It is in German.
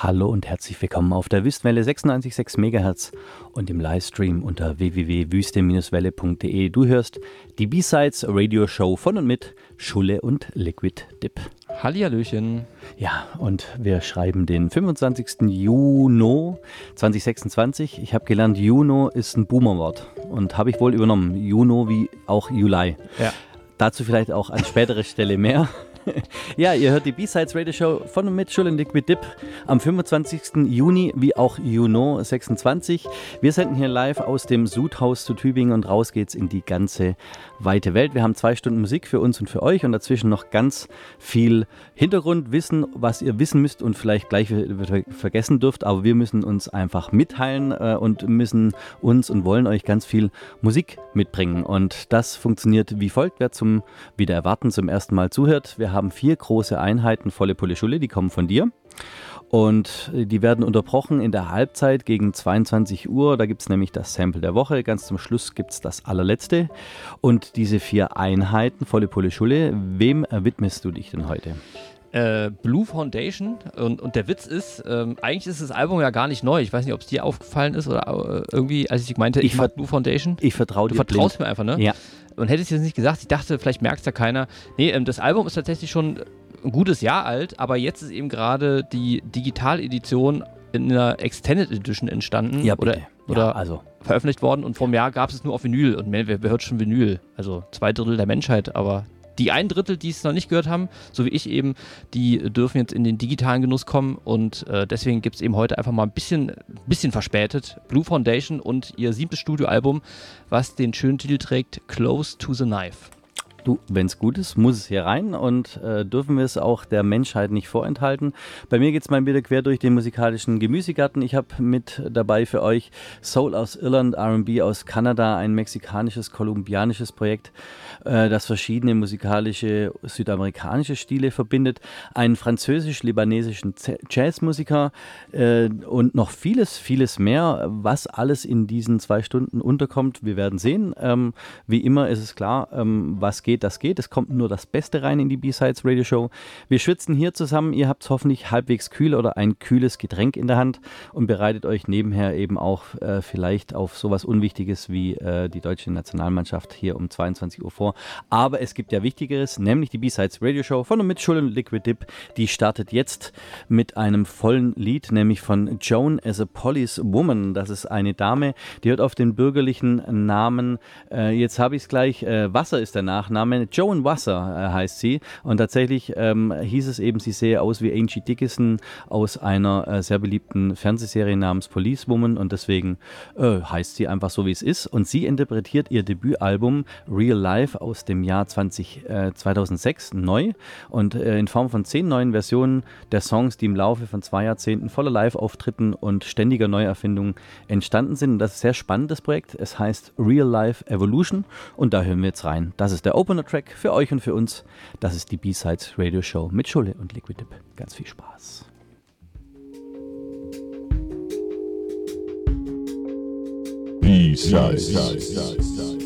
Hallo und herzlich willkommen auf der Wüstenwelle 96,6 MHz und im Livestream unter www.wüste-welle.de. Du hörst die B-Sides Radio Show von und mit Schulle und Liquid Dip. Hallihallöchen. Ja, und wir schreiben den 25. Juni 2026. Ich habe gelernt, Juno ist ein Boomerwort und habe ich wohl übernommen. Juno wie auch Juli. Ja. Dazu vielleicht auch an späterer Stelle mehr. Ja, ihr hört die B-Sides Radio Show von und mit Schulle und Liquid Dip am 25. Juni, wie auch Juno 26. Wir senden hier live aus dem Sudhaus zu Tübingen und raus geht's in die ganze weite Welt. Wir haben 2 Stunden Musik für uns und für euch und dazwischen noch ganz viel Hintergrundwissen, was ihr wissen müsst und vielleicht gleich vergessen dürft, aber wir müssen uns einfach mitteilen und müssen uns und wollen euch ganz viel Musik mitbringen und das funktioniert wie folgt, wer zum wieder erwarten zum ersten Mal zuhört. Wir haben 4 große Einheiten, volle Pulle Schulle, die kommen von dir. Und die werden unterbrochen in der Halbzeit gegen 22 Uhr. Da gibt es nämlich das Sample der Woche. Ganz zum Schluss gibt es das allerletzte. Und diese 4 Einheiten, volle Pulle Schulle, wem widmest du dich denn heute? Blue Foundation und der Witz ist, eigentlich ist das Album ja gar nicht neu. Ich weiß nicht, ob es dir aufgefallen ist oder irgendwie, als ich meinte, ich mag Blue Foundation. Ich vertraue dir. Du vertraust mir einfach, ne? Ja. Und hätte ich jetzt nicht gesagt, ich dachte, vielleicht merkt es ja keiner. Nee, das Album ist tatsächlich schon ein gutes Jahr alt, aber jetzt ist eben gerade die Digitaledition in einer Extended Edition entstanden. Ja, oder veröffentlicht worden und vor einem Jahr gab es nur auf Vinyl und wer hört schon Vinyl? Also 2/3 der Menschheit, aber die 1/3, die es noch nicht gehört haben, so wie ich eben, die dürfen jetzt in den digitalen Genuss kommen und deswegen gibt es eben heute einfach mal ein bisschen verspätet Blue Foundation und ihr 7. Studioalbum, was den schönen Titel trägt, Close to the Knife. Du, wenn es gut ist, muss es hier rein und dürfen wir es auch der Menschheit nicht vorenthalten. Bei mir geht es mal wieder quer durch den musikalischen Gemüsegarten. Ich habe mit dabei für euch Soul aus Irland, R&B aus Kanada, ein mexikanisches, kolumbianisches Projekt, das verschiedene musikalische südamerikanische Stile verbindet, einen französisch-libanesischen Jazzmusiker und noch vieles, vieles mehr, was alles in diesen 2 Stunden unterkommt. Wir werden sehen. Wie immer ist es klar, was geht, das geht. Es kommt nur das Beste rein in die B-Sides Radio Show. Wir schwitzen hier zusammen. Ihr habt es hoffentlich halbwegs kühl oder ein kühles Getränk in der Hand und bereitet euch nebenher eben auch vielleicht auf sowas Unwichtiges wie die deutsche Nationalmannschaft hier um 22 Uhr vor. Aber es gibt ja Wichtigeres, nämlich die B-Sides Radio Show von und mit Schulle und Liquid Dip. Die startet jetzt mit einem vollen Lied, nämlich von Joan as a Police Woman. Das ist eine Dame, die hört auf den bürgerlichen Namen, jetzt habe ich es gleich, Wasser ist der Nachname, Joan Wasser heißt sie und tatsächlich hieß es eben, sie sähe aus wie Angie Dickinson aus einer sehr beliebten Fernsehserie namens Police Woman und deswegen heißt sie einfach so, wie es ist und sie interpretiert ihr Debütalbum Real Life aus dem Jahr 2006 neu und in Form von 10 neuen Versionen der Songs, die im Laufe von 2 Jahrzehnten voller Live-Auftritten und ständiger Neuerfindungen entstanden sind und das ist ein sehr spannendes Projekt. Es heißt Real Life Evolution und da hören wir jetzt rein. Das ist der Opener-Track für euch und für uns. Das ist die B-Sides Radio Show mit Schulle und Liquid Dip. Ganz viel Spaß. B-Sides.